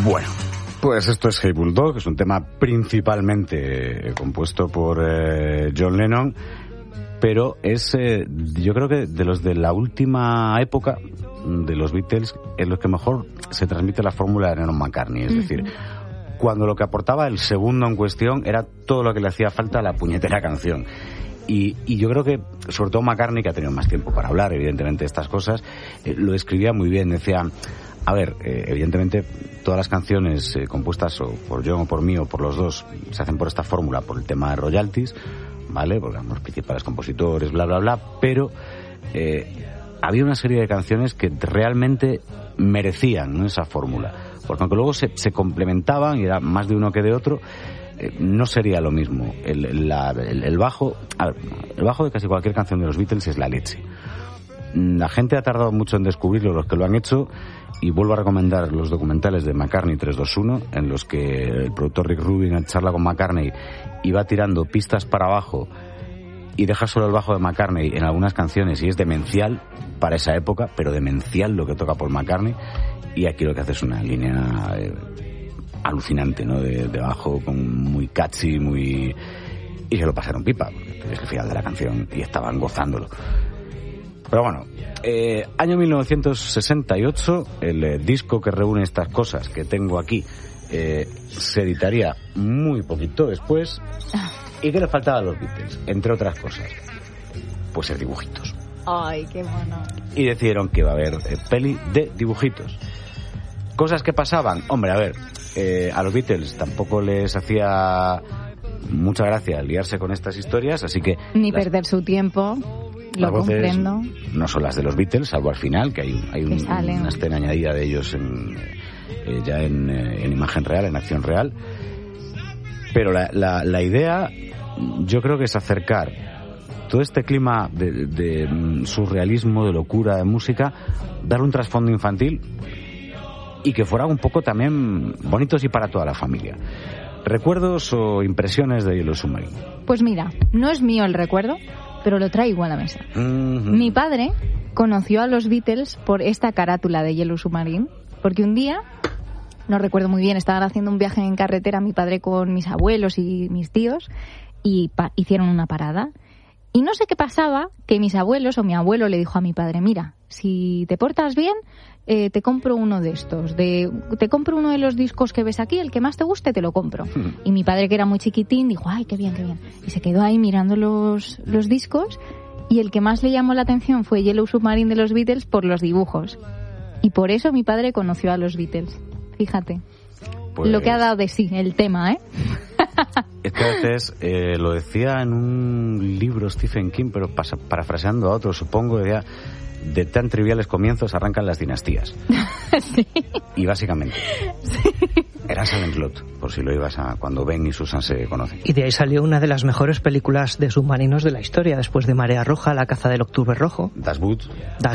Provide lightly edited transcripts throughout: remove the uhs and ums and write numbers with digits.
Bueno, pues esto es Hey Bulldog, es un tema principalmente compuesto por John Lennon, pero es, yo creo que de los de la última época de los Beatles, en los que mejor se transmite la fórmula de Lennon-McCartney, es decir, cuando lo que aportaba el segundo en cuestión era todo lo que le hacía falta a la puñetera canción. Y yo creo que, sobre todo McCartney, que ha tenido más tiempo para hablar, evidentemente, de estas cosas, lo escribía muy bien. Decía, a ver, evidentemente, todas las canciones compuestas o por John o por mí o por los dos se hacen por esta fórmula, por el tema de royalties, ¿vale? Porque somos los principales compositores, bla, bla, bla, pero había una serie de canciones que realmente merecían, ¿no?, esa fórmula. Porque aunque luego se complementaban y era más de uno que de otro, no sería lo mismo. El bajo, a ver, el bajo de casi cualquier canción de los Beatles es la leche. La gente ha tardado mucho en descubrirlo, los que lo han hecho, y vuelvo a recomendar los documentales de McCartney 321, en los que el productor Rick Rubin charla con McCartney y va tirando pistas para abajo y deja solo el bajo de McCartney en algunas canciones, y es demencial para esa época, pero demencial lo que toca Paul McCartney. Y aquí lo que hace es una línea alucinante, ¿no?, de bajo, muy catchy, muy... y se lo pasaron pipa, porque es el final de la canción y estaban gozándolo. Pero bueno, año 1968, el disco que reúne estas cosas que tengo aquí se editaría muy poquito después. ¿Y qué le faltaba a los Beatles? Entre otras cosas, pues ser dibujitos. ¡Ay, qué bueno! Y decidieron que iba a haber peli de dibujitos. Cosas que pasaban, hombre, a ver, a los Beatles tampoco les hacía mucha gracia liarse con estas historias, así que... Ni perder su tiempo, lo comprendo. No son las de los Beatles, salvo al final, que hay una escena añadida de ellos ya en imagen real, en acción real. Pero la idea, yo creo que es acercar todo este clima de surrealismo, de locura, de música, darle un trasfondo infantil y que fuera un poco también bonitos y para toda la familia. ¿Recuerdos o impresiones de Yellow Submarine? Pues mira, no es mío el recuerdo, pero lo traigo a la mesa. Mi padre conoció a los Beatles por esta carátula de Yellow Submarine, porque un día, no recuerdo muy bien, estaban haciendo un viaje en carretera mi padre con mis abuelos y mis tíos y hicieron una parada. Y no sé qué pasaba, que mis abuelos o mi abuelo le dijo a mi padre, mira, si te portas bien, te compro uno de estos. Te compro uno de los discos que ves aquí, el que más te guste, te lo compro. Y mi padre, que era muy chiquitín, dijo, ay, qué bien, qué bien. Y se quedó ahí mirando los discos, y el que más le llamó la atención fue Yellow Submarine de los Beatles por los dibujos. Y por eso mi padre conoció a los Beatles. Fíjate. Pues... lo que ha dado de sí, el tema, ¿eh? Es que a veces, lo decía en un libro Stephen King, pero parafraseando a otro, supongo, decía, de tan triviales comienzos arrancan las dinastías. Sí. Y básicamente, sí, era Silent Slot, por si lo ibas a... cuando Ben y Susan se conocen. Y de ahí salió una de las mejores películas de submarinos de la historia, después de Marea Roja, La caza del octubre rojo. Das Boot.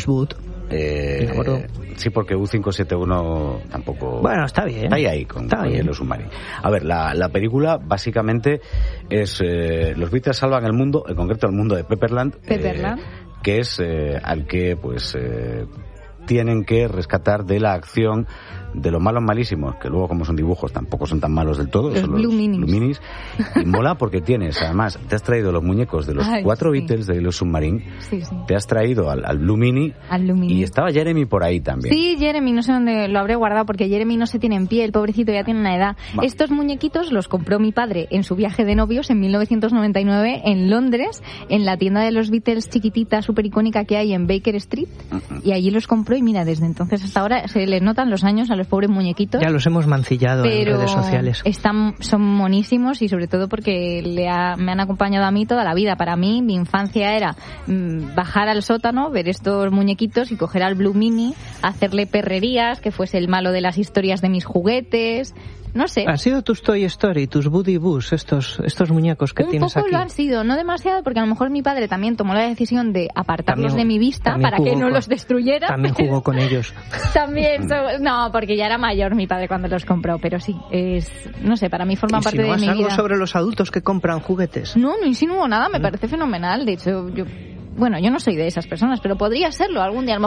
Sí, porque U571 tampoco... Bueno, está bien. Está ahí con Yellow Submarine. A ver, la película básicamente es... los Beatles salvan el mundo, en concreto el mundo de Pepperland. Que es al que pues tienen que rescatar de la acción de los malos malísimos, que luego, como son dibujos, tampoco son tan malos del todo, son los Blue Minis. Y mola porque tienes, además, te has traído los muñecos de los cuatro Beatles de Yellow Submarine, te has traído al Blue Mini, y estaba Jeremy por ahí también. Sí, Jeremy, no sé dónde lo habré guardado, porque Jeremy no se tiene en pie, el pobrecito ya tiene una edad. Estos muñequitos los compró mi padre en su viaje de novios en 1999 en Londres, en la tienda de los Beatles chiquitita, súper icónica que hay en Baker Street, y allí los compró, y mira, desde entonces hasta ahora se les notan los años a los pobres muñequitos. Ya los hemos mancillado en redes sociales. Son monísimos, y sobre todo porque me han acompañado a mí toda la vida. Para mí, mi infancia era bajar al sótano, ver estos muñequitos y coger al Blue Mini, hacerle perrerías, que fuese el malo de las historias de mis juguetes. No sé. ¿Han sido tus Toy Story, tus Woody Bus, estos muñecos que tienes aquí? Un poco lo han sido, no demasiado, porque a lo mejor mi padre también tomó la decisión de apartarlos de mi vista para que no los destruyera. También jugó con ellos. También, no, porque ya era mayor mi padre cuando los compró, pero sí, no sé, para mí forma parte de mi vida. ¿Algo sobre los adultos que compran juguetes? No insinúo nada, me parece fenomenal. De hecho, yo no soy de esas personas, pero podría serlo algún día.